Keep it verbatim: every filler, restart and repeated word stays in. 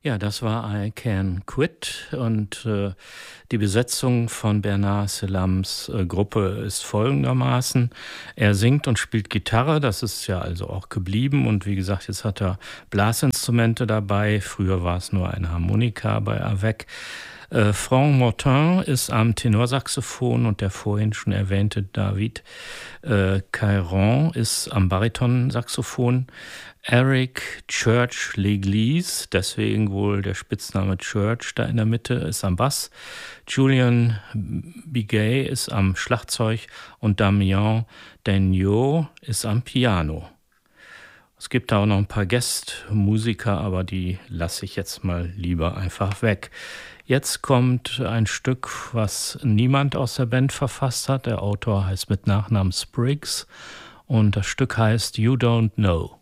Ja, das war I Can Quit und äh, die Besetzung von Bernard Selams äh, Gruppe ist folgendermaßen. Er singt und spielt Gitarre, das ist ja also auch geblieben und wie gesagt, jetzt hat er Blasinstrumente dabei. Früher war es nur eine Harmonika bei Avec. Äh, Franck Martin ist am Tenorsaxophon und der vorhin schon erwähnte David äh, Cairon ist am Baritonsaxophon. Eric Church L'Église, deswegen wohl der Spitzname Church da in der Mitte, ist am Bass. Julian Bigay ist am Schlagzeug und Damien Daigneault ist am Piano. Es gibt da auch noch ein paar Guest-Musiker, aber die lasse ich jetzt mal lieber einfach weg. Jetzt kommt ein Stück, was niemand aus der Band verfasst hat. Der Autor heißt mit Nachnamen Spriggs und das Stück heißt You Don't Know.